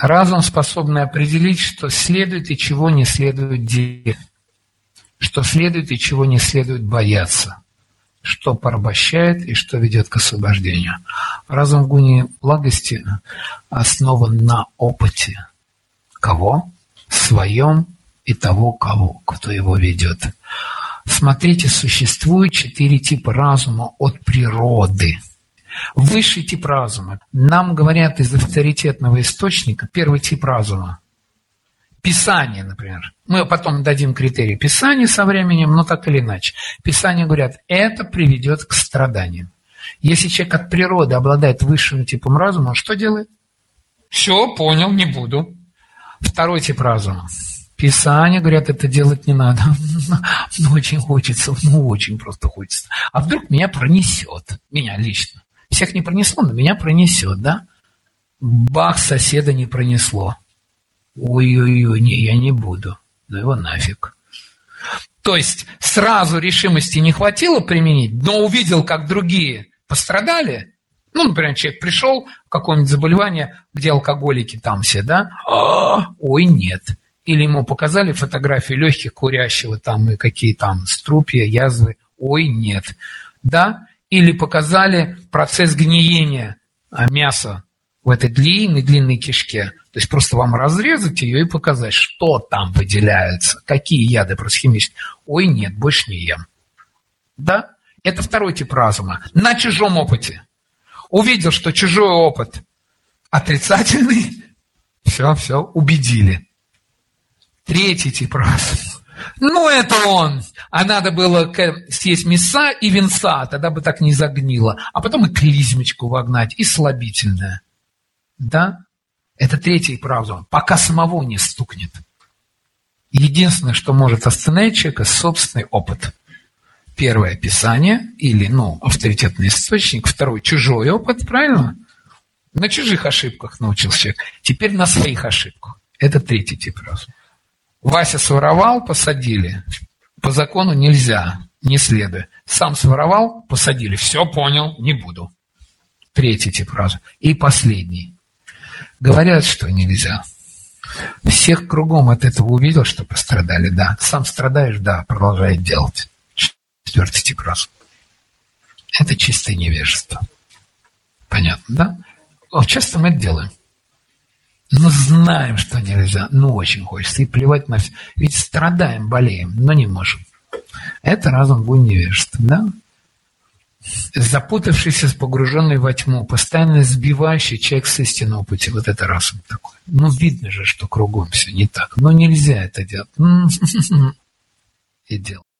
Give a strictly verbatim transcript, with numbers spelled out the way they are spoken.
Разум, способный определить, что следует и чего не следует делать, что следует и чего не следует бояться, что порабощает и что ведет к освобождению. Разум гуни благости основан на опыте. Кого? Своем и того, кого, кто его ведет. Смотрите, существует четыре типа разума от природы. Высший тип разума. Нам говорят из авторитетного источника первый тип разума. Писание, например. Мы потом дадим критерии Писания со временем, но так или иначе. Писания говорят, это приведет к страданиям. Если человек от природы обладает высшим типом разума, он что делает? Все, понял, не буду. Второй тип разума. Писания говорят, это делать не надо. Ну, очень хочется, ну, очень просто хочется. А вдруг меня пронесет, меня лично. Всех не пронесло, но меня пронесет, да? Бах, соседа не пронесло. Ой-ой-ой, не, я не буду. Ну его нафиг. То есть сразу решимости не хватило применить, но увидел, как другие пострадали. Ну, например, человек пришел в какое-нибудь заболевание, где алкоголики там все, да? А-а-а, ой, нет. Или ему показали фотографии легких курящего там и какие там струпья, язвы. Ой, нет. Да? Или показали процесс гниения мяса в этой длинной-длинной кишке. То есть просто вам разрезать ее и показать, что там выделяется, какие яды просто химические. Ой, нет, больше не ем. Да? Это второй тип разума. На чужом опыте. Увидел, что чужой опыт отрицательный, все, все, убедили. Третий тип разума. Ну, это он. А надо было съесть мяса и винца, тогда бы так не загнило. А потом и клизмочку вогнать, и слабительное. Да? Это третий тип разума. Пока самого не стукнет. Единственное, что может остановить человека, собственный опыт. Первое – Писание, или, ну, авторитетный источник. Второй – чужой опыт, правильно? На чужих ошибках научился человек. Теперь на своих ошибках. Это третий тип разума. Вася своровал, посадили. По закону нельзя, не следуя. Сам своровал, посадили. Все, понял, не буду. Третий тип разума. И последний. Говорят, что нельзя. Всех кругом от этого увидел, что пострадали, да. Сам страдаешь, да, продолжай делать. Четвертый тип разума. Это чистое невежество. Понятно, да? Часто мы это делаем. Но знаем, что нельзя, но очень хочется. И плевать на все. Ведь страдаем, болеем, но не можем. Это разум гунь невежества, да? Запутавшийся, погруженный во тьму, постоянно сбивающий человек с истинного пути. Вот это разум такой. Ну, видно же, что кругом все не так. Но нельзя это делать. И делать.